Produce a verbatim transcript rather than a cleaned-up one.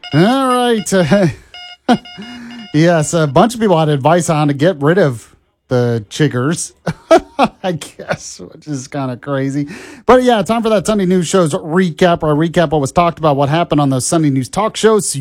All right. Yes, a bunch of people had advice on how to get rid of the chiggers, I guess, which is kind of crazy. But yeah, time for that Sunday News Show's recap, or recap what was talked about, what happened on those Sunday News talk shows. So